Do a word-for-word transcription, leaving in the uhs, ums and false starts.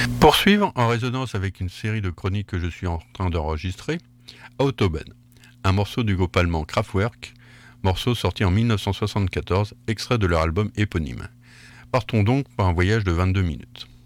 Poursuivre en résonance avec une série de chroniques que je suis en train d'enregistrer, Autobahn, un morceau du groupe allemand Kraftwerk, morceau sorti en mille neuf cent soixante-quatorze, extrait de leur album éponyme. Partons donc pour un voyage de vingt-deux minutes.